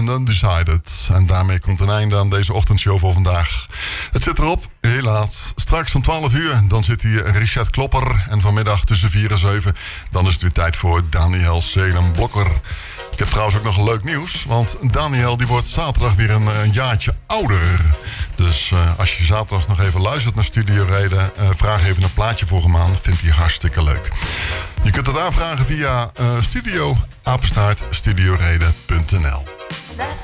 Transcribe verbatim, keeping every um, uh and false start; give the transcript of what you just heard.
Undecided. En daarmee komt een einde aan deze ochtendshow voor vandaag. Het zit erop, helaas. Straks om twaalf uur, dan zit hier Richard Klopper. En vanmiddag tussen vier en zeven, dan is het weer tijd voor Daniel Seelen-Blokker. Ik heb trouwens ook nog leuk nieuws, want Daniel die wordt zaterdag weer een, een jaartje ouder. Dus uh, als je zaterdag nog even luistert naar Studio Reden, uh, vraag even een plaatje voor hem aan. Vindt hij hartstikke leuk. Je kunt het aanvragen via uh, studio apenstaart studioreden punt n l.